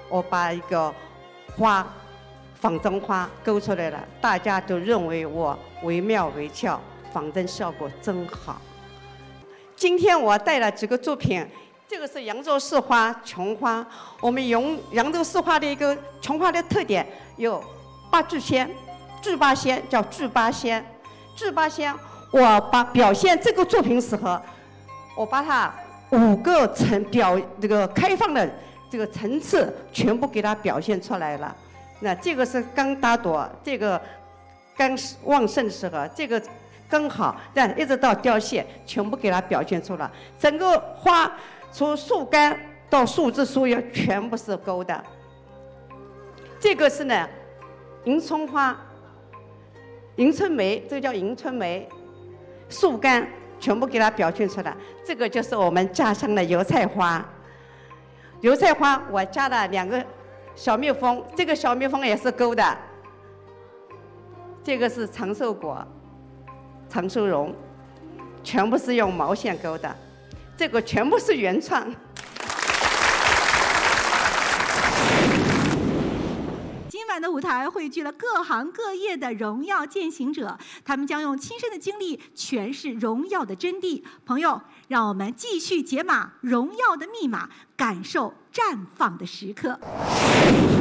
我把一个花，仿真花勾出来了，大家都认为我惟妙惟肖，仿真效果真好。今天我带了几个作品，这个是扬州市花琼花。我们扬州市花的一个琼花的特点有八聚仙，聚八仙叫聚八仙，聚八仙。我表现这个作品时候，我把它5个这个开放的这个层次全部给它表现出来了。那这个是刚打朵，这个刚旺盛的时候，这个刚好，但一直到凋谢，全部给它表现出来。整个花从树干到树枝、树叶全部是勾的。这个是呢，迎春花、迎春梅，这个叫迎春梅，树干全部给它表现出来。这个就是我们家乡的油菜花。油菜花我加了2个小蜜蜂，这个小蜜蜂也是勾的。这个是长寿果、长寿榕，全部是用毛线勾的，这个全部是原创。 今晚的舞台汇聚了各行各业的荣耀践行者，他们将用亲身的经历诠释荣耀的真谛。朋友，让我们继续解码荣耀的密码，感受绽放的时刻。